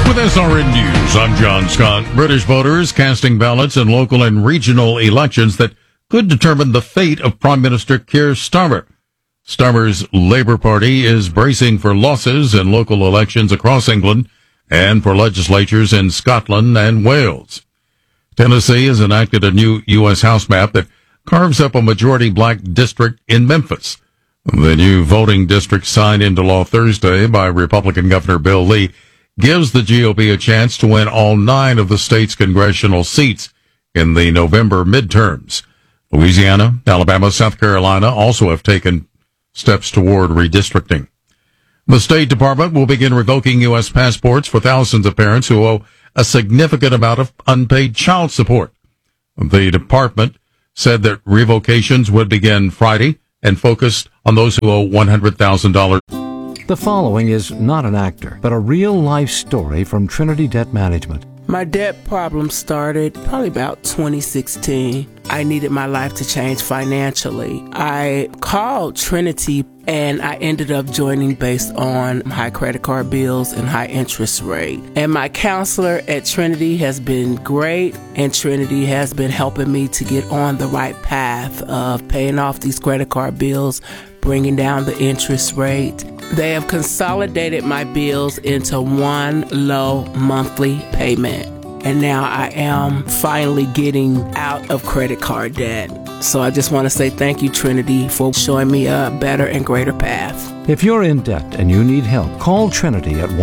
With SRN News, I'm John Scott. British voters casting ballots in local and regional elections that could determine the fate of Prime Minister Keir Starmer. Starmer's Labour Party is bracing for losses in local elections across England and for legislatures in Scotland and Wales. Tennessee has enacted a new U.S. House map that carves up a majority black district in Memphis. The new voting district signed into law Thursday by Republican Governor Bill Lee gives the GOP a chance to win all 9 of the state's congressional seats in the November midterms. Louisiana, Alabama, South Carolina also have taken steps toward redistricting. The State Department will begin revoking U.S. passports for thousands of parents who owe a significant amount of unpaid child support. The department said that revocations would begin Friday and focused on those who owe $100,000. The following is not an actor, but a real-life story from Trinity Debt Management. My debt problem started probably about 2016. I needed my life to change financially. I called Trinity and I ended up joining based on high credit card bills and high interest rate. And my counselor at Trinity has been great, and Trinity has been helping me to get on the right path of paying off these credit card bills, bringing down the interest rate. They have consolidated my bills into one low monthly payment. And now I am finally getting out of credit card debt. So I just want to say thank you, Trinity, for showing me a better and greater path. If you're in debt and you need help, call Trinity at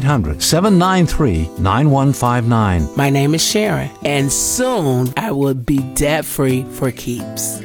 1-800-793-9159. My name is Sharon, and soon I will be debt-free for keeps.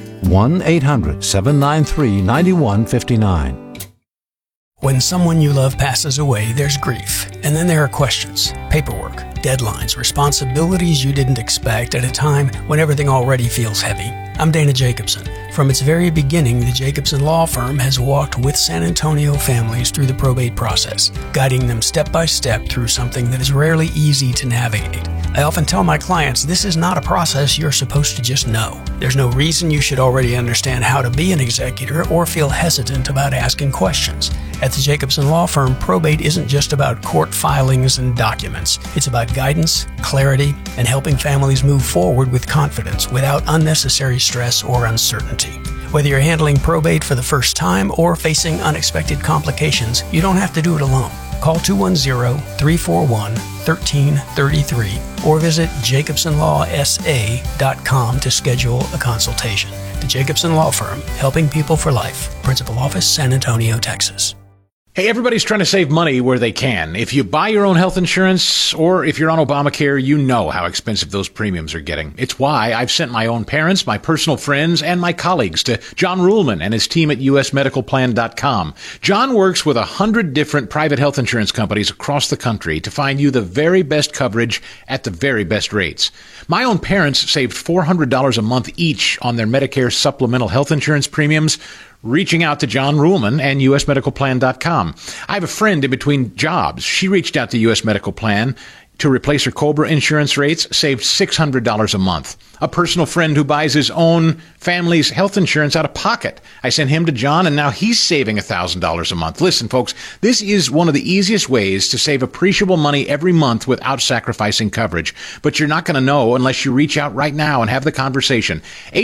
1-800-793-9159. When someone you love passes away, there's grief. And then there are questions, paperwork, deadlines, responsibilities you didn't expect at a time when everything already feels heavy. I'm Dana Jacobson. From its very beginning, the Jacobson Law Firm has walked with San Antonio families through the probate process, guiding them step by step through something that is rarely easy to navigate. I often tell my clients this is not a process you're supposed to just know. There's no reason you should already understand how to be an executor or feel hesitant about asking questions. At the Jacobson Law Firm, probate isn't just about court filings and documents. It's about guidance, clarity, and helping families move forward with confidence without unnecessary stress or uncertainty. Whether you're handling probate for the first time or facing unexpected complications, you don't have to do it alone. Call 210-341-1333 or visit jacobsonlawsa.com to schedule a consultation. The Jacobson Law Firm, helping people for life. Principal Office, San Antonio, Texas. Hey, everybody's trying to save money where they can. If you buy your own health insurance or if you're on Obamacare, you know how expensive those premiums are getting. It's why I've sent my own parents, my personal friends, and my colleagues to John Ruhlman and his team at usmedicalplan.com. John works with 100 different private health insurance companies across the country to find you the very best coverage at the very best rates. My own parents saved $400 a month each on their Medicare supplemental health insurance premiums, reaching out to John Ruhlman and usmedicalplan.com. I have a friend in between jobs. She reached out to US Medical Plan to replace her COBRA insurance rates, saved $600 a month. A personal friend who buys his own family's health insurance out of pocket. I sent him to John, and now he's saving $1,000 a month. Listen, folks, this is one of the easiest ways to save appreciable money every month without sacrificing coverage. But you're not going to know unless you reach out right now and have the conversation.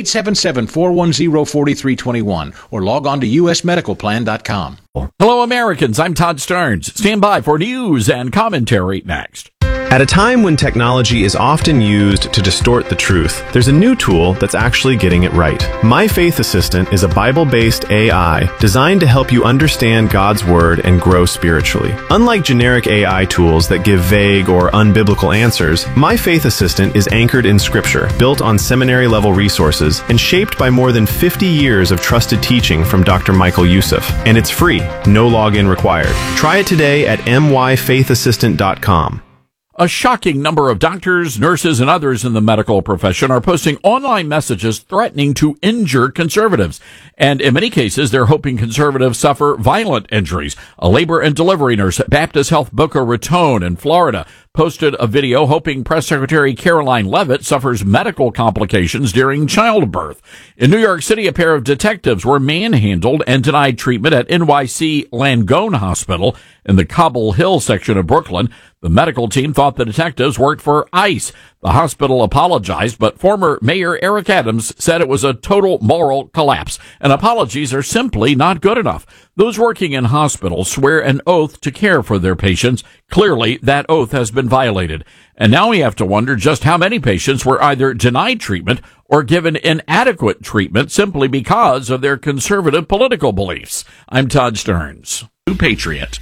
877-410-4321 or log on to usmedicalplan.com. Hello, Americans. I'm Todd Stearns. Stand by for news and commentary next. At a time when technology is often used to distort the truth, there's a new tool that's actually getting it right. My Faith Assistant is a Bible-based AI designed to help you understand God's Word and grow spiritually. Unlike generic AI tools that give vague or unbiblical answers, My Faith Assistant is anchored in Scripture, built on seminary-level resources, and shaped by more than 50 years of trusted teaching from Dr. Michael Youssef. And it's free, no login required. Try it today at myfaithassistant.com. A shocking number of doctors, nurses, and others in the medical profession are posting online messages threatening to injure conservatives. And in many cases, they're hoping conservatives suffer violent injuries. A labor and delivery nurse at Baptist Health Boca Raton in Florida posted a video hoping Press Secretary Caroline Leavitt suffers medical complications during childbirth. In New York City, a pair of detectives were manhandled and denied treatment at NYC Langone Hospital in the Cobble Hill section of Brooklyn. The medical team thought the detectives worked for ICE. The hospital apologized, but former Mayor Eric Adams said it was a total moral collapse, and apologies are simply not good enough. Those working in hospitals swear an oath to care for their patients. Clearly, that oath has been violated. And now we have to wonder just how many patients were either denied treatment or given inadequate treatment simply because of their conservative political beliefs. I'm Todd Stearns, New Patriot.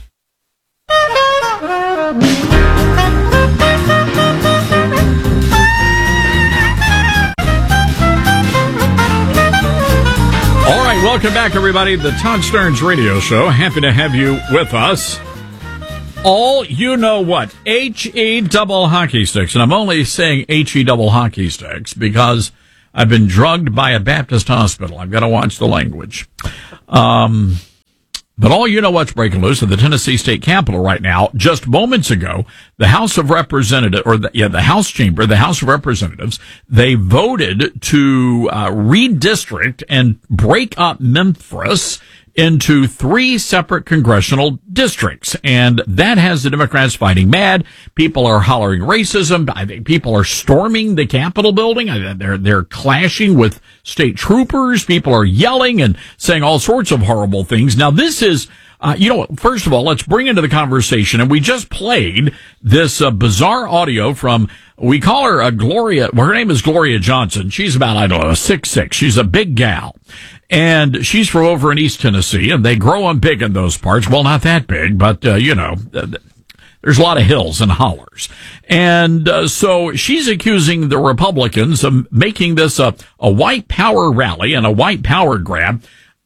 All right, welcome back, everybody. The Todd Stearns Radio Show. Happy to have you with us. All you know what? H-E double hockey sticks. And I'm only saying H-E double hockey sticks because I've been drugged by a Baptist hospital. I've got to watch the language. But all you know what's breaking loose at the Tennessee State Capitol right now. Just moments ago, the House of Representatives, the House Chamber, the House of Representatives, they voted to redistrict and break up Memphis into 3 separate congressional districts. And that has the Democrats fighting mad. People are hollering racism. I think people are storming the Capitol building. They're clashing with state troopers. People are yelling and saying all sorts of horrible things. Now, this is, first of all, let's bring into the conversation, and we just played this bizarre audio from, we call her Gloria, well, her name is Gloria Johnson. She's about, 6'6". She's a big gal. And she's from over in East Tennessee, and they grow them big in those parts. Well, not that big, but, there's a lot of hills and hollers. And so she's accusing the Republicans of making this a white power rally and a white power grab.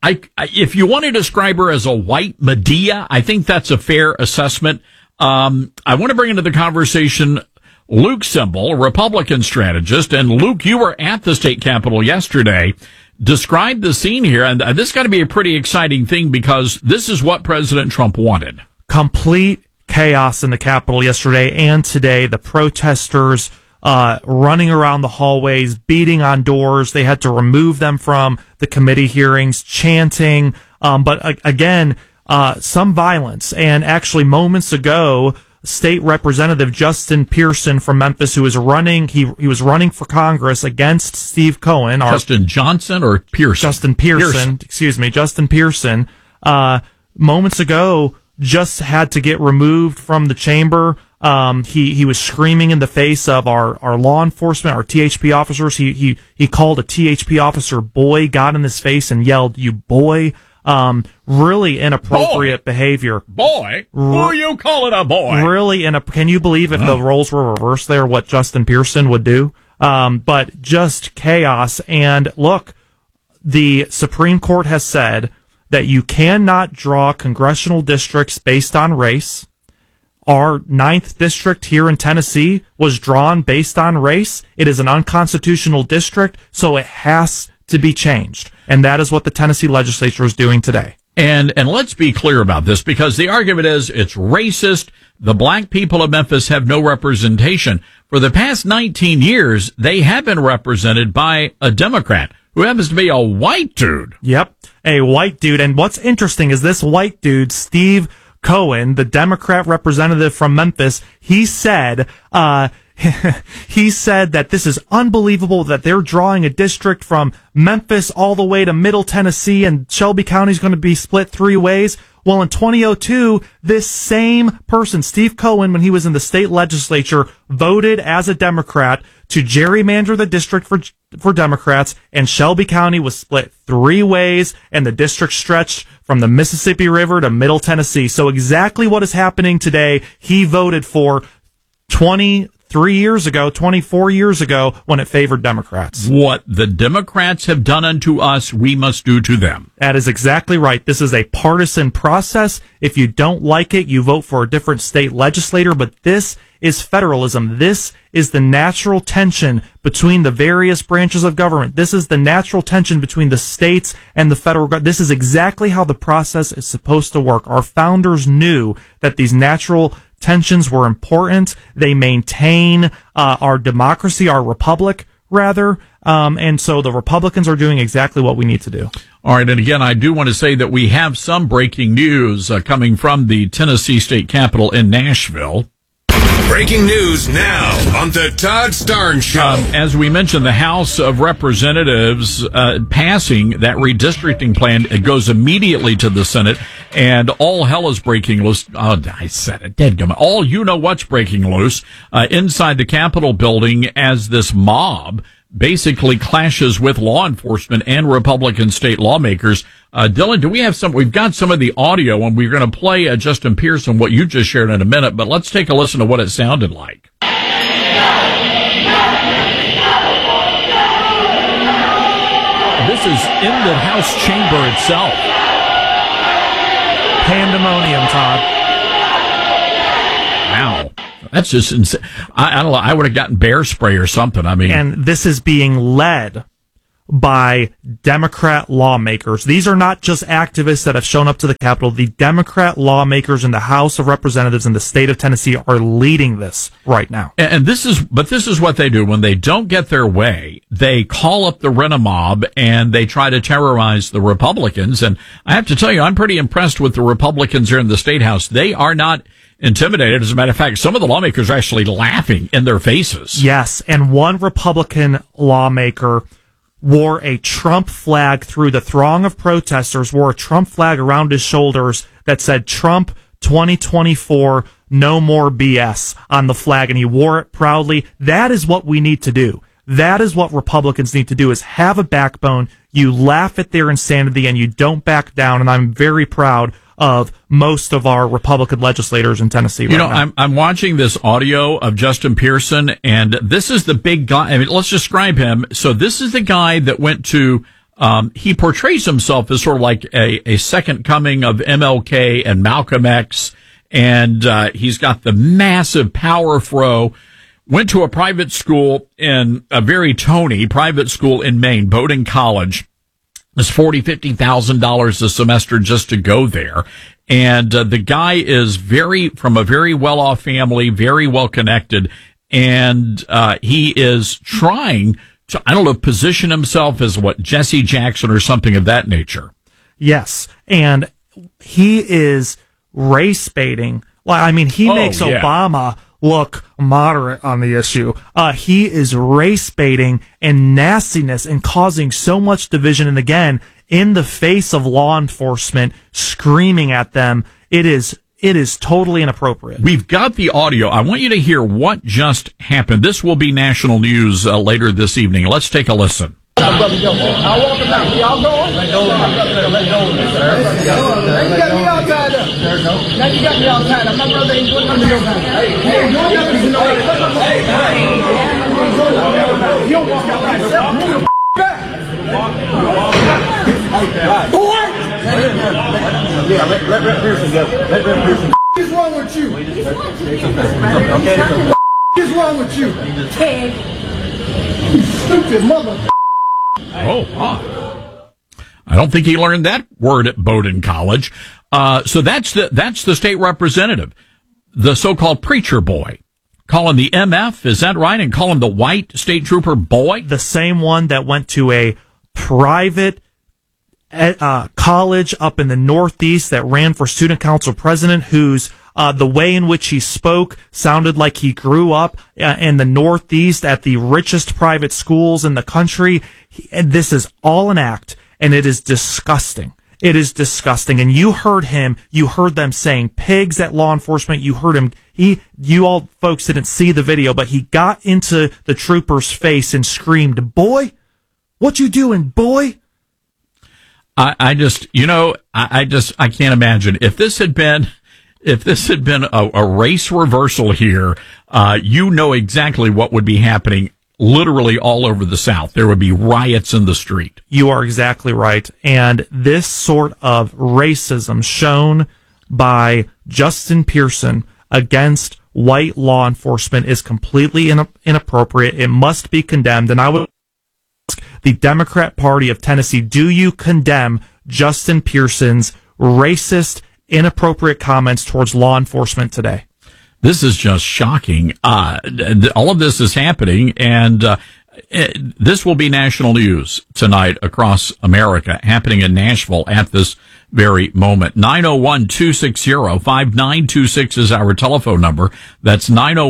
If you want to describe her as a white Medea, I think that's a fair assessment. I want to bring into the conversation Luke Semple, a Republican strategist. And Luke, you were at the state capitol yesterday. Describe the scene here, and this got to be a pretty exciting thing because this is what President Trump wanted. Complete chaos in the Capitol yesterday and today. The protesters running around the hallways, beating on doors. They had to remove them from the committee hearings, chanting. But again, some violence. And actually, moments ago, State Representative Justin Pearson from Memphis, who was running, he was running for Congress against Steve Cohen. Justin Johnson or Pearson? Justin Pearson. Excuse me, Justin Pearson. Moments ago, just had to get removed from the chamber. He was screaming in the face of our law enforcement, our THP officers. He called a THP officer boy, got in his face and yelled, "You boy." Really inappropriate behavior. Boy? Who you calling a boy? Really can you believe if the roles were reversed there, what Justin Pearson would do? But just chaos. And look, the Supreme Court has said that you cannot draw congressional districts based on race. Our 9th district here in Tennessee was drawn based on race. It is an unconstitutional district, so it has to be changed. And that is what the Tennessee legislature is doing today. And let's be clear about this, because the argument is it's racist. The black people of Memphis have no representation. For the past 19 years, they have been represented by a Democrat who happens to be a white dude. Yep, a white dude. And what's interesting is this white dude, Steve Cohen, the Democrat representative from Memphis, he said that this is unbelievable that they're drawing a district from Memphis all the way to Middle Tennessee, and Shelby County is going to be split 3 ways. Well, in 2002, this same person, Steve Cohen, when he was in the state legislature, voted as a Democrat to gerrymander the district for Democrats, and Shelby County was split 3 ways, and the district stretched from the Mississippi River to Middle Tennessee. So exactly what is happening today, he voted for 24 years ago, when it favored Democrats. What the Democrats have done unto us, we must do to them. That is exactly right. This is a partisan process. If you don't like it, you vote for a different state legislator, but this is federalism. This is the natural tension between the various branches of government. This is the natural tension between the states and the federal government. This is exactly how the process is supposed to work. Our founders knew that these natural tensions were important. They maintain our democracy, our republic, rather. And so the Republicans are doing exactly what we need to do. All right. And again, I do want to say that we have some breaking news coming from the Tennessee State Capitol in Nashville. Breaking news now on the Todd Starnes Show. As we mentioned, the House of Representatives passing that redistricting plan, it goes immediately to the Senate, and all hell is breaking loose. Oh, I said it. Deadgum. All you know what's breaking loose inside the Capitol building as this mob basically clashes with law enforcement and Republican state lawmakers. Dylan, do we have some? We've got some of the audio, and we're going to play Justin Pearson, what you just shared in a minute, but let's take a listen to what it sounded like. This is in the House chamber itself. Pandemonium, Todd. Wow. That's just insane. I don't know. I would have gotten bear spray or something. I mean, and this is being led by Democrat lawmakers. These are not just activists that have shown up to the Capitol. The Democrat lawmakers in the House of Representatives in the state of Tennessee are leading this right now. And this is what they do when they don't get their way. They call up the Rent-A-Mob and they try to terrorize the Republicans. And I have to tell you, I'm pretty impressed with the Republicans here in the State House. They are not intimidated. As a matter of fact, some of the lawmakers are actually laughing in their faces. Yes, and one Republican lawmaker wore a Trump flag through the throng of protesters, wore a Trump flag around his shoulders that said Trump 2024, no more BS on the flag, and he wore it proudly. That is what we need to do. That is what Republicans need to do, is have a backbone. You laugh at their insanity and you don't back down, and I'm very proud of most of our Republican legislators in Tennessee right now. I'm watching this audio of Justin Pearson, and this is the big guy. I mean, let's describe him. So this is the guy that went to, he portrays himself as sort of like a second coming of MLK and Malcolm X, and he's got the massive power fro. Went to a private school a very Tony private school in Maine, Bowdoin College. It's $40,000, $50,000 a semester just to go there. And the guy is from a very well-off family, very well-connected, and he is trying to, I don't know, position himself as Jesse Jackson or something of that nature. Yes, and he is race baiting. Well, I mean, he makes Obama look moderate on the issue. He is race baiting and nastiness and causing so much division. And again, in the face of law enforcement screaming at them, it is totally inappropriate. We've got the audio. I want you to hear what just happened. This will be national news later this evening. Let's take a listen. I'll walk him out. Y'all going? Let go. You got me all tied up. Now you got me all tied up. My brother ain't going under your back. Hey, you don't walk out by yourself. Move your back. Boy! Yeah, let Pearson go. Let Pearson. What is wrong with you? What is wrong with you? You stupid mother. I don't think he learned that word at Bowdoin College. So that's the state representative, the so-called preacher boy. Call him the MF, is that right? And call him the white state trooper boy? The same one that went to a private college up in the Northeast that ran for student council president, whose the way in which he spoke sounded like he grew up in the Northeast at the richest private schools in the country. And this is all an act, and it is disgusting. It is disgusting. And you heard them saying pigs at law enforcement. You heard him. You all folks didn't see the video, but he got into the trooper's face and screamed, "Boy, what you doing, boy?" I can't imagine if this had been a race reversal here, you know exactly what would be happening literally all over the South. There would be riots in the street. You are exactly right. And this sort of racism shown by Justin Pearson against white law enforcement is completely inappropriate. It must be condemned. And I would ask the Democrat Party of Tennessee, do you condemn Justin Pearson's racist, inappropriate comments towards law enforcement today? This is just shocking. All of this is happening, and this will be national news tonight across America, happening in Nashville at this very moment. 901-260-5926 is our telephone number. That's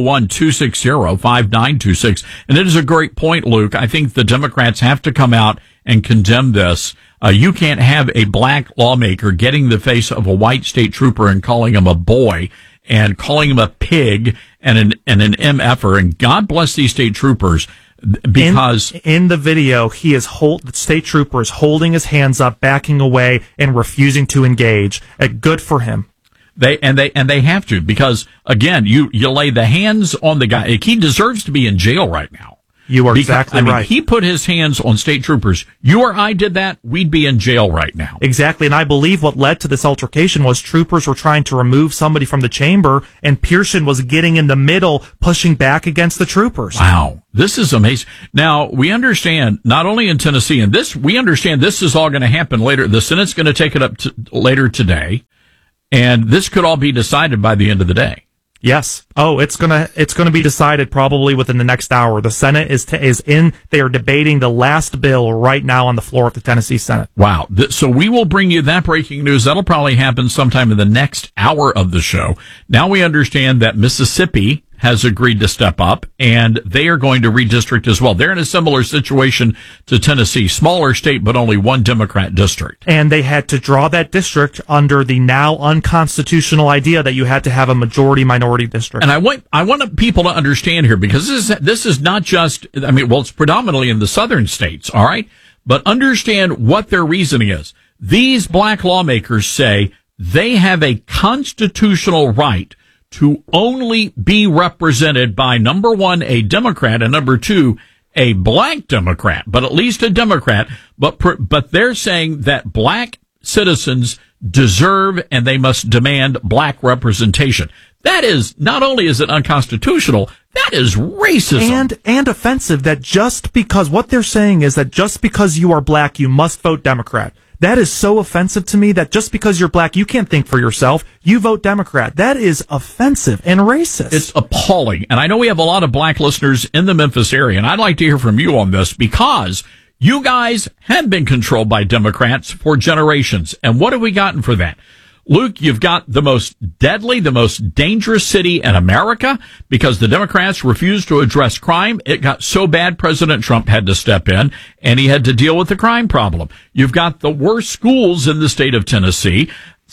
901-260-5926. And it is a great point, Luke. I think the Democrats have to come out and condemn this. You can't have a black lawmaker getting the face of a white state trooper and calling him a boy and calling him a pig and an MFer. And God bless these state troopers. Because in the video, the state trooper is holding his hands up, backing away, and refusing to engage. Good for him. They have to, because again, you lay the hands on the guy. He deserves to be in jail right now. You are exactly right. He put his hands on state troopers. You or I did that, we'd be in jail right now. Exactly, and I believe what led to this altercation was troopers were trying to remove somebody from the chamber, and Pearson was getting in the middle, pushing back against the troopers. Wow, this is amazing. Now, we understand, not only in Tennessee, and we understand this is all going to happen later. The Senate's going to take it up later today, and this could all be decided by the end of the day. Yes. Oh, it's gonna be decided probably within the next hour. The Senate they are debating the last bill right now on the floor of the Tennessee Senate. Wow. So we will bring you that breaking news. That'll probably happen sometime in the next hour of the show. Now we understand that Mississippi has agreed to step up, and they are going to redistrict as well. They're in a similar situation to Tennessee, smaller state, but only one Democrat district. And they had to draw that district under the now unconstitutional idea that you had to have a majority-minority district. And I want people to understand here, because this is not just, it's predominantly in the southern states, all right? But understand what their reasoning is. These black lawmakers say they have a constitutional right to only be represented by, number one, a Democrat, and number two, a black Democrat, but at least a Democrat. But they're saying that black citizens deserve and they must demand black representation. That is, not only is it unconstitutional, that is racism. And offensive, that just because, what they're saying is that just because you are black, you must vote Democrat. That is so offensive to me, that just because you're black, you can't think for yourself. You vote Democrat. That is offensive and racist. It's appalling. And I know we have a lot of black listeners in the Memphis area, and I'd like to hear from you on this, because you guys have been controlled by Democrats for generations. And what have we gotten for that? Luke, you've got the most deadly, the most dangerous city in America because the Democrats refused to address crime. It got so bad, President Trump had to step in, and he had to deal with the crime problem. You've got the worst schools in the state of Tennessee.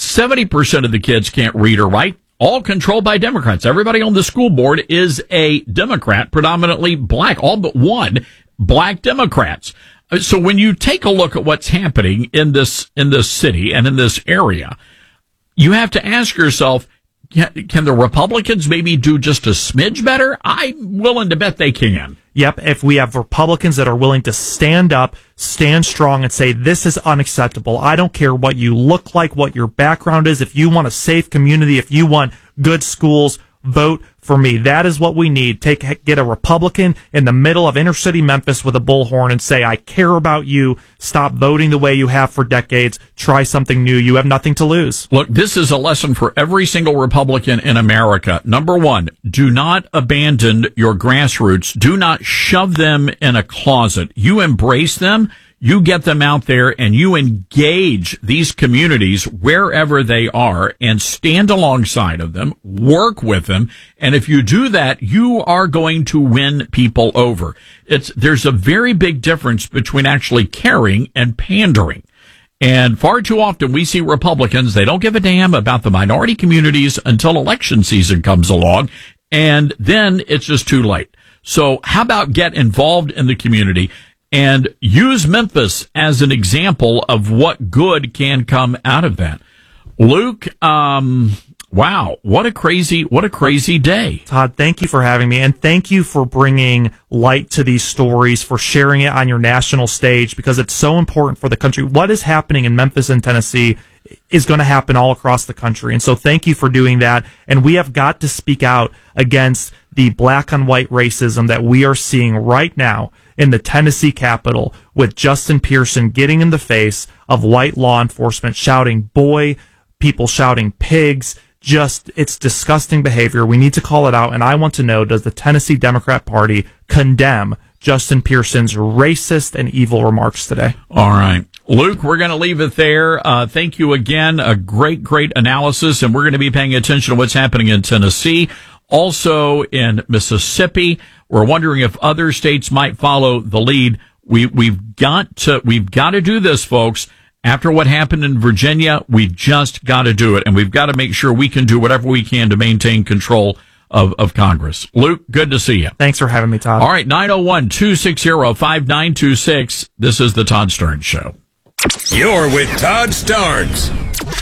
70% of the kids can't read or write, all controlled by Democrats. Everybody on the school board is a Democrat, predominantly black, all but one black Democrats. So when you take a look at what's happening in this city and in this area, you have to ask yourself, can the Republicans maybe do just a smidge better? I'm willing to bet they can. Yep, if we have Republicans that are willing to stand up, stand strong, and say, this is unacceptable. I don't care what you look like, what your background is. If you want a safe community, if you want good schools, vote for me. That is what we need. Get a Republican in the middle of inner city Memphis with a bullhorn and say, I care about you. Stop voting the way you have for decades. Try something new. You have nothing to lose. Look, this is a lesson for every single Republican in America. Number one, do not abandon your grassroots. Do not shove them in a closet. You embrace them. You get them out there and you engage these communities wherever they are and stand alongside of them, work with them. And if you do that, you are going to win people over. There's a very big difference between actually caring and pandering. And far too often we see Republicans, they don't give a damn about the minority communities until election season comes along. And then it's just too late. So how about get involved in the community and use Memphis as an example of what good can come out of that. Luke, wow, what a crazy day. Todd, thank you for having me, and thank you for bringing light to these stories, for sharing it on your national stage, because it's so important for the country. What is happening in Memphis and Tennessee is going to happen all across the country. And so thank you for doing that. And we have got to speak out against the black on white racism that we are seeing right now in the Tennessee Capitol, with Justin Pearson getting in the face of white law enforcement, shouting boy, people shouting pigs, it's disgusting behavior. We need to call it out. And I want to know, does the Tennessee Democrat Party condemn Justin Pearson's racist and evil remarks today? All right. Luke, we're going to leave it there. Thank you again. A great analysis. And we're going to be paying attention to what's happening in Tennessee, also in Mississippi. We're wondering if other states might follow the lead. We've got to do this, folks. After what happened in Virginia, we've just got to do it. And we've got to make sure we can do whatever we can to maintain control of Congress. Luke, good to see you. Thanks for having me, Todd. All right, 901-260-5926. This is the Todd Starnes Show. You're with Todd Starnes.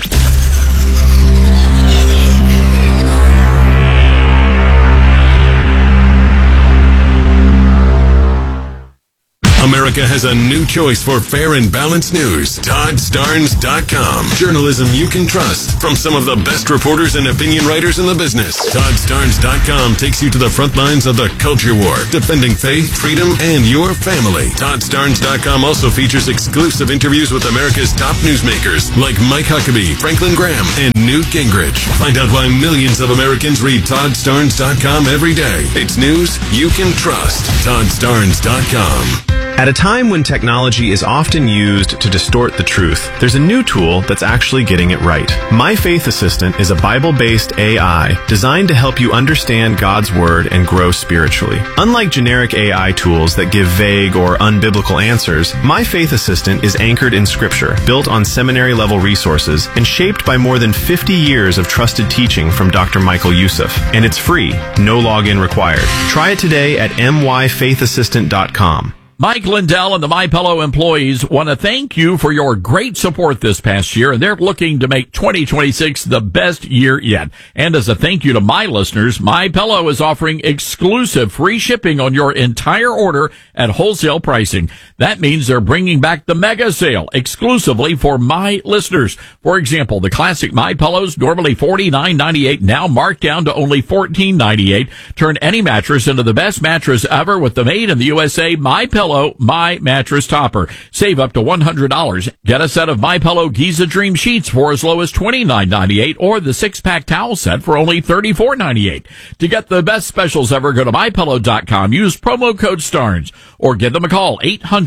America has a new choice for fair and balanced news. ToddStarnes.com. Journalism you can trust from some of the best reporters and opinion writers in the business. ToddStarnes.com takes you to the front lines of the culture war, defending faith, freedom, and your family. ToddStarnes.com also features exclusive interviews with America's top newsmakers like Mike Huckabee, Franklin Graham, and Newt Gingrich. Find out why millions of Americans read ToddStarnes.com every day. It's news you can trust. ToddStarnes.com. At a time when technology is often used to distort the truth, there's a new tool that's actually getting it right. My Faith Assistant is a Bible-based AI designed to help you understand God's Word and grow spiritually. Unlike generic AI tools that give vague or unbiblical answers, My Faith Assistant is anchored in Scripture, built on seminary-level resources, and shaped by more than 50 years of trusted teaching from Dr. Michael Youssef. And it's free, no login required. Try it today at myfaithassistant.com. Mike Lindell and the MyPillow employees want to thank you for your great support this past year, and they're looking to make 2026 the best year yet. And as a thank you to my listeners, MyPillow is offering exclusive free shipping on your entire order at wholesale pricing. That means they're bringing back the mega sale exclusively for my listeners. For example, the classic MyPillows, normally $49.98, now marked down to only $14.98. Turn any mattress into the best mattress ever with the made in the USA MyPillow My Mattress Topper. Save up to $100. Get a set of MyPillow Giza Dream Sheets for as low as $29.98 or the 6-pack towel set for only $34.98. To get the best specials ever, go to MyPillow.com. Use promo code STARNS or give them a call,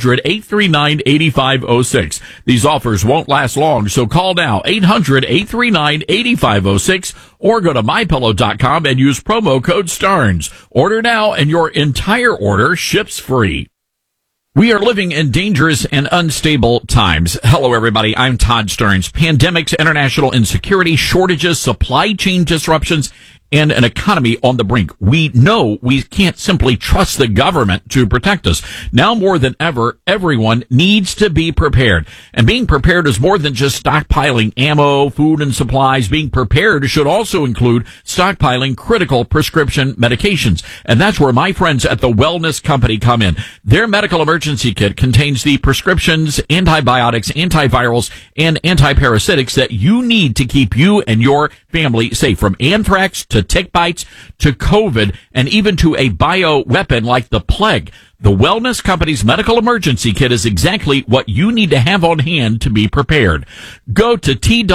800-839-8506. These offers won't last long, so call now, 800-839-8506 or go to MyPillow.com and use promo code STARNS. Order now and your entire order ships free. We are living in dangerous and unstable times. Hello, everybody. I'm Todd Starnes. Pandemics, international insecurity, shortages, supply chain disruptions, and an economy on the brink. We know we can't simply trust the government to protect us. Now more than ever, everyone needs to be prepared. And being prepared is more than just stockpiling ammo, food, and supplies. Being prepared should also include stockpiling critical prescription medications. And that's where my friends at the Wellness Company come in. Their medical emergency kit contains the prescriptions, antibiotics, antivirals, and antiparasitics that you need to keep you and your family safe, from anthrax to tick bites to COVID and even to a bioweapon like the plague. The Wellness Company's medical emergency kit is exactly what you need to have on hand to be prepared. Go to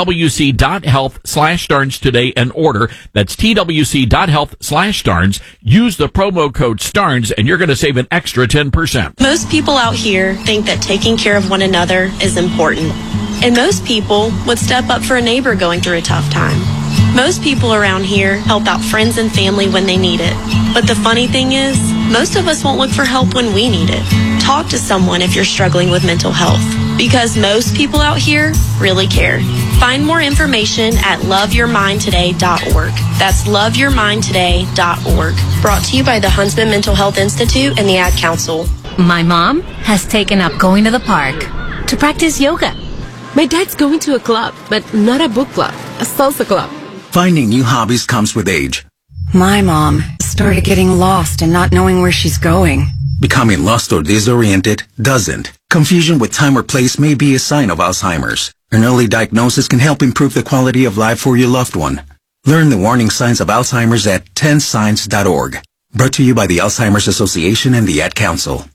twc.health/Starnes today and order. That's twc.health/Starnes. Use the promo code STARNS and you're going to save an extra 10%. Most people out here think that taking care of one another is important. And most people would step up for a neighbor going through a tough time. Most people around here help out friends and family when they need it. But the funny thing is, most of us won't look for help when we need it. Talk to someone if you're struggling with mental health, because most people out here really care. Find more information at loveyourmindtoday.org. That's loveyourmindtoday.org. Brought to you by the Huntsman Mental Health Institute and the Ad Council. My mom has taken up going to the park to practice yoga. My dad's going to a club, but not a book club, a salsa club. Finding new hobbies comes with age. My mom started getting lost and not knowing where she's going. Becoming lost or disoriented doesn't. Confusion with time or place may be a sign of Alzheimer's. An early diagnosis can help improve the quality of life for your loved one. Learn the warning signs of Alzheimer's at 10signs.org. Brought to you by the Alzheimer's Association and the Ad Council.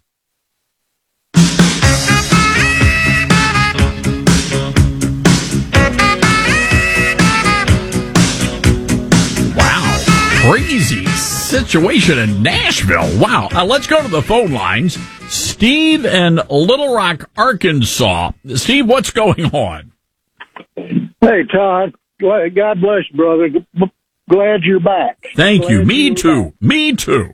crazy situation in Nashville. Wow. Let's go to the phone lines. Steve in Little Rock, Arkansas. Steve, what's going on? Hey, Todd. God bless you, brother. Glad you're back. Thank you. Me too. Me too.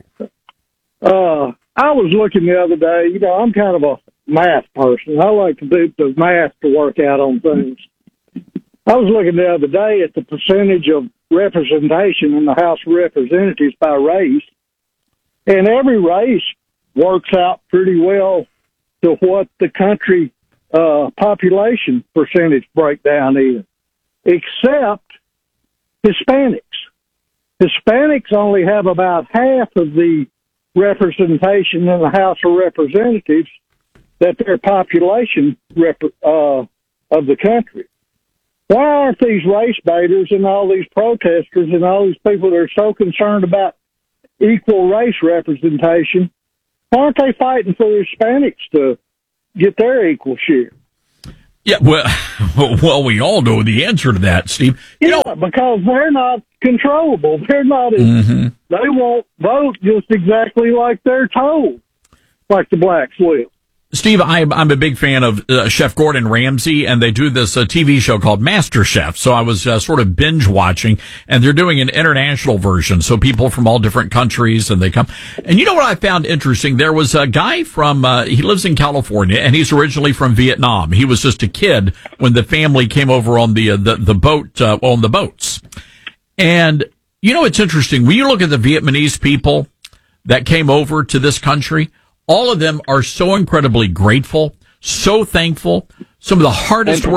I was looking the other day. You know, I'm kind of a math person. I like to do the math to work out on things. I was looking the other day at the percentage of representation in the House of Representatives by race, and every race works out pretty well to what the country population percentage breakdown is, except Hispanics. Hispanics only have about half of the representation in the House of Representatives that their population of the country. Why aren't these race baiters and all these protesters and all these people that are so concerned about equal race representation, why aren't they fighting for Hispanics to get their equal share? Yeah, well, we all know the answer to that, Steve. Because they're not controllable. They're not. They won't vote just exactly like they're told, like the blacks will. Steve, I'm a big fan of Chef Gordon Ramsay, and they do this TV show called MasterChef. So I was sort of binge watching, and they're doing an international version. So people from all different countries, and they come. And you know what I found interesting? There was a guy from, he lives in California, and he's originally from Vietnam. He was just a kid when the family came over on the boat, on the boats. And, you know, it's interesting. When you look at the Vietnamese people that came over to this country, all of them are so incredibly grateful, so thankful. Some of the hardest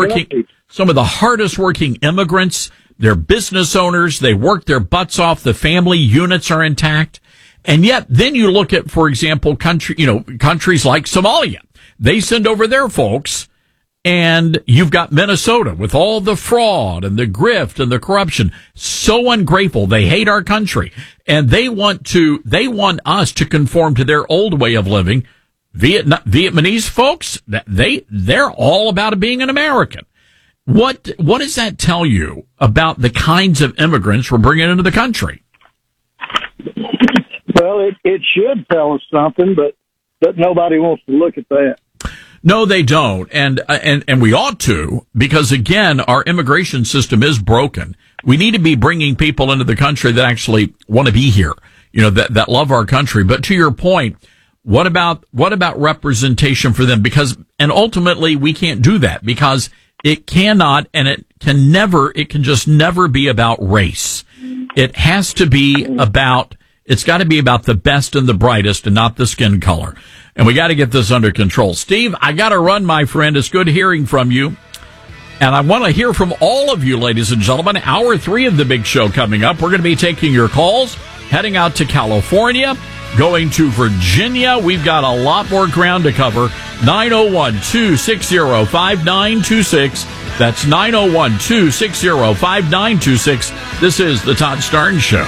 working immigrants, they're business owners. They work their butts off. The family units are intact. And yet then you look at, for example, countries like Somalia. They send over their folks, and you've got Minnesota with all the fraud and the grift and the corruption. So ungrateful. They hate our country. And they want us to conform to their old way of living. Vietnamese folks, they're all about being an American. What does that tell you about the kinds of immigrants we're bringing into the country? Well, it should tell us something, but nobody wants to look at that. No, they don't. And we ought to, because again, our immigration system is broken. We need to be bringing people into the country that actually want to be here, that love our country. But to your point, what about representation for them? And ultimately we can't do that because it cannot, and it can just never be about race. It has to be it's got to be about the best and the brightest and not the skin color. And we got to get this under control. Steve, I got to run, my friend. It's good hearing from you. And I want to hear from all of you, ladies and gentlemen. Hour 3 of the big show coming up. We're going to be taking your calls, heading out to California, going to Virginia. We've got a lot more ground to cover. 901-260-5926. That's 901-260-5926. This is the Todd Starnes Show.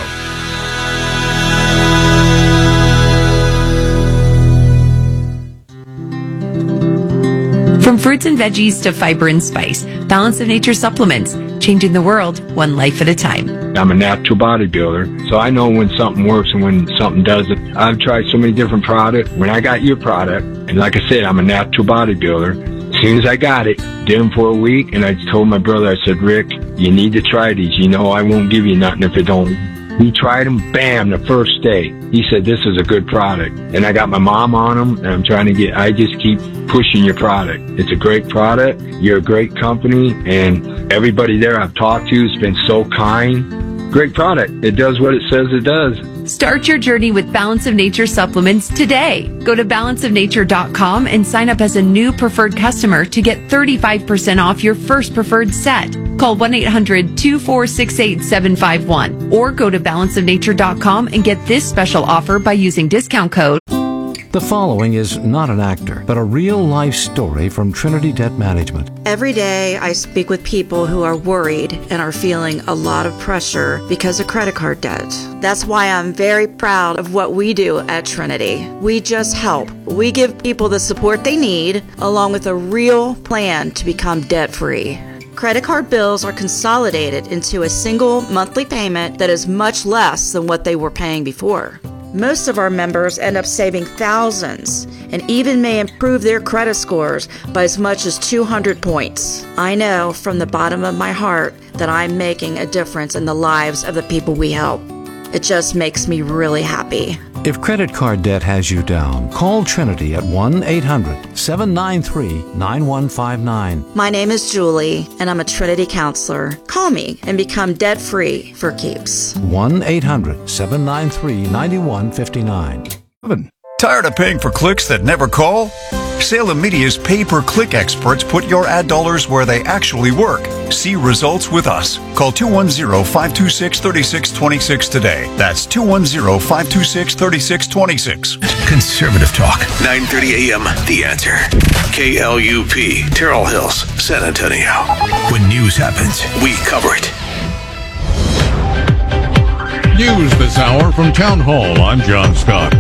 From fruits and veggies to fiber and spice, Balance of Nature supplements, changing the world one life at a time. I'm a natural bodybuilder, so I know when something works and when something doesn't. I've tried so many different products. When I got your product, and like I said, I'm a natural bodybuilder, as soon as I got it, did them for a week, and I told my brother, I said, Rick, you need to try these. I won't give you nothing if it don't. He tried them, bam, the first day. He said, this is a good product. And I got my mom on them, and I just keep pushing your product. It's a great product. You're a great company, and everybody there I've talked to has been so kind. Great product. It does what it says it does. Start your journey with Balance of Nature supplements today. Go to balanceofnature.com and sign up as a new preferred customer to get 35% off your first preferred set. Call 1-800-246-8751 or go to balanceofnature.com and get this special offer by using discount code. The following is not an actor, but a real-life story from Trinity Debt Management. Every day I speak with people who are worried and are feeling a lot of pressure because of credit card debt. That's why I'm very proud of what we do at Trinity. We just help. We give people the support they need, along with a real plan to become debt-free. Credit card bills are consolidated into a single monthly payment that is much less than what they were paying before. Most of our members end up saving thousands and even may improve their credit scores by as much as 200 points. I know from the bottom of my heart that I'm making a difference in the lives of the people we help. It just makes me really happy. If credit card debt has you down, call Trinity at 1-800-793-9159. My name is Julie, and I'm a Trinity counselor. Call me and become debt-free for keeps. 1-800-793-9159. Tired of paying for clicks that never call? Salem Media's pay-per-click experts put your ad dollars where they actually work. See results with us. Call 210-526-3626 today. That's 210-526-3626. Conservative talk. 9:30 a.m. The Answer. KLUP, Terrell Hills, San Antonio. When news happens, we cover it. News this hour from Town Hall. I'm John Scott.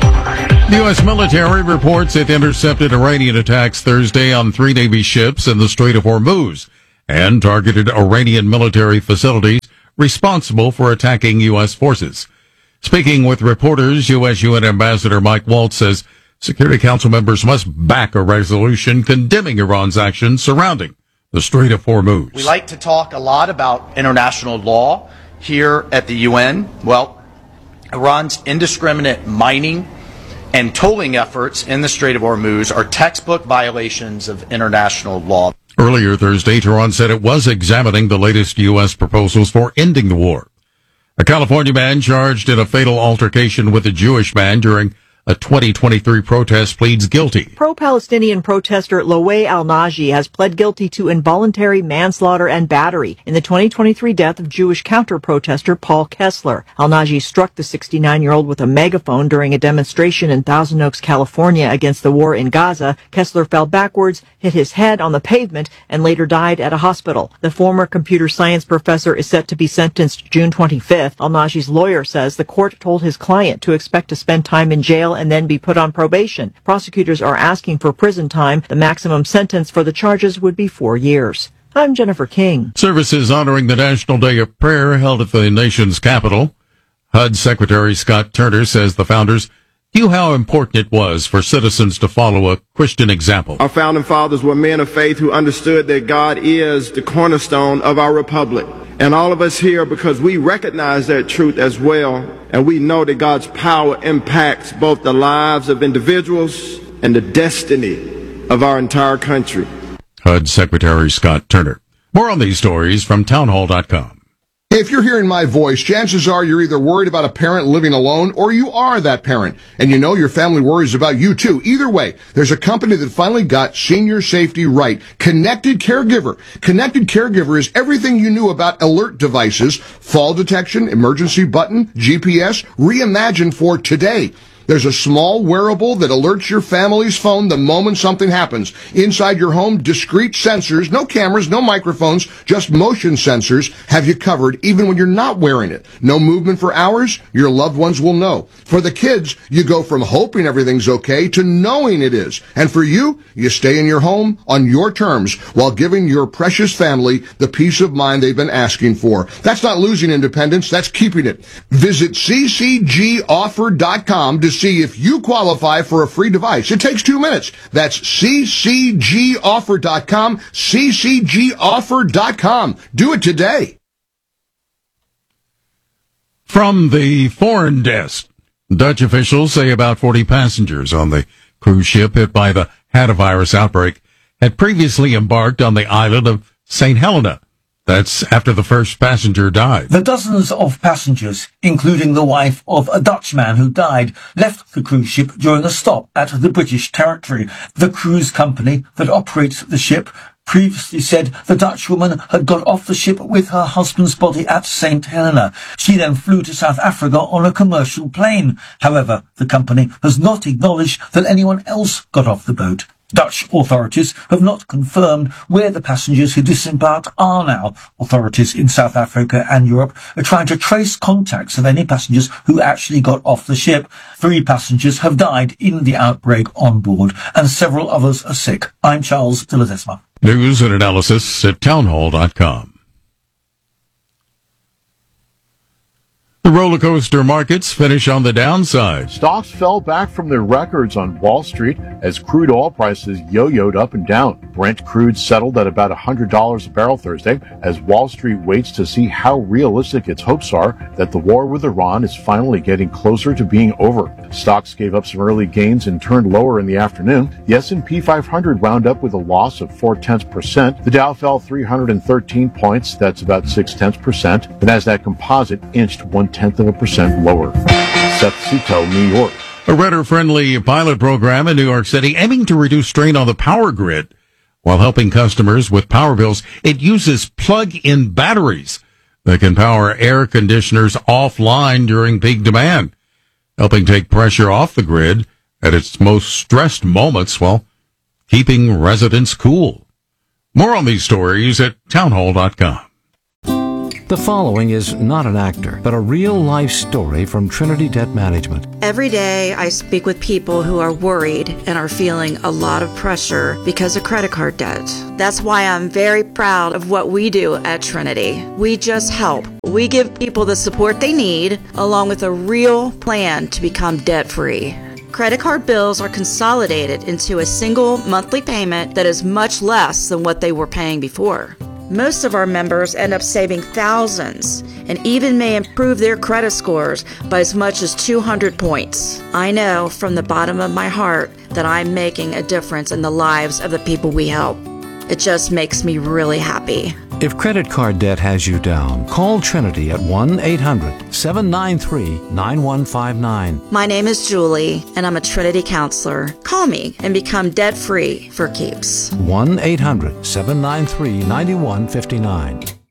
The U.S. military reports it intercepted Iranian attacks Thursday on 3 Navy ships in the Strait of Hormuz and targeted Iranian military facilities responsible for attacking U.S. forces. Speaking with reporters, U.S. UN Ambassador Mike Waltz says Security Council members must back a resolution condemning Iran's actions surrounding the Strait of Hormuz. We like to talk a lot about international law here at the UN. Well, Iran's indiscriminate mining and tolling efforts in the Strait of Hormuz are textbook violations of international law. Earlier Thursday, Tehran said it was examining the latest U.S. proposals for ending the war. A California man charged in a fatal altercation with a Jewish man during a 2023 protest pleads guilty. Pro-Palestinian protester Loay Al-Naji has pled guilty to involuntary manslaughter and battery in the 2023 death of Jewish counter-protester Paul Kessler. Al-Naji struck the 69-year-old with a megaphone during a demonstration in Thousand Oaks, California against the war in Gaza. Kessler fell backwards, hit his head on the pavement, and later died at a hospital. The former computer science professor is set to be sentenced June 25th. Al-Naji's lawyer says the court told his client to expect to spend time in jail and then be put on probation. Prosecutors are asking for prison time. The maximum sentence for the charges would be 4 years. I'm Jennifer King. Services honoring the National Day of Prayer held at the nation's capital. HUD Secretary Scott Turner says the founders knew how important it was for citizens to follow a Christian example. Our founding fathers were men of faith who understood that God is the cornerstone of our republic. And all of us here, because we recognize that truth as well, and we know that God's power impacts both the lives of individuals and the destiny of our entire country. HUD Secretary Scott Turner. More on these stories from townhall.com. If you're hearing my voice, chances are you're either worried about a parent living alone or you are that parent. And you know your family worries about you too. Either way, there's a company that finally got senior safety right. Connected Caregiver. Connected Caregiver is everything you knew about alert devices, fall detection, emergency button, GPS, reimagined for today. There's a small wearable that alerts your family's phone the moment something happens. Inside your home, discrete sensors, no cameras, no microphones, just motion sensors have you covered even when you're not wearing it. No movement for hours, your loved ones will know. For the kids, you go from hoping everything's okay to knowing it is. And for you, you stay in your home on your terms while giving your precious family the peace of mind they've been asking for. That's not losing independence, that's keeping it. Visit ccgoffer.com to see if you qualify for a free device. It takes 2 minutes. That's ccgoffer.com, ccgoffer.com. Do it today. From the foreign desk, Dutch officials say about 40 passengers on the cruise ship hit by the hantavirus outbreak had previously embarked on the island of St. Helena. That's after the first passenger died. The dozens of passengers, including the wife of a Dutchman who died, left the cruise ship during a stop at the British territory. The cruise company that operates the ship previously said the Dutch woman had got off the ship with her husband's body at St. Helena. She then flew to South Africa on a commercial plane. However, the company has not acknowledged that anyone else got off the boat. Dutch authorities have not confirmed where the passengers who disembarked are now. Authorities in South Africa and Europe are trying to trace contacts of any passengers who actually got off the ship. 3 passengers have died in the outbreak on board, and several others are sick. I'm Charles de Ledesma. News and analysis at townhall.com. The roller coaster markets finish on the downside. Stocks fell back from their records on Wall Street as crude oil prices yo-yoed up and down. Brent crude settled at about $100 a barrel Thursday as Wall Street waits to see how realistic its hopes are that the war with Iran is finally getting closer to being over. Stocks gave up some early gains and turned lower in the afternoon. The S&P 500 wound up with a loss of 0.4%. The Dow fell 313 points, that's about 0.6%. The Nasdaq Composite inched 0.1% lower. Seth Cito, New York. A renter-friendly pilot program in New York City aiming to reduce strain on the power grid while helping customers with power bills. It uses plug-in batteries that can power air conditioners offline during peak demand, helping take pressure off the grid at its most stressed moments while keeping residents cool. More on these stories at townhall.com. The following is not an actor, but a real-life story from Trinity Debt Management. Every day I speak with people who are worried and are feeling a lot of pressure because of credit card debt. That's why I'm very proud of what we do at Trinity. We just help. We give people the support they need, along with a real plan to become debt-free. Credit card bills are consolidated into a single monthly payment that is much less than what they were paying before. Most of our members end up saving thousands and even may improve their credit scores by as much as 200 points. I know from the bottom of my heart that I'm making a difference in the lives of the people we help. It just makes me really happy. If credit card debt has you down, call Trinity at 1-800-793-9159. My name is Julie, and I'm a Trinity counselor. Call me and become debt-free for keeps. 1-800-793-9159.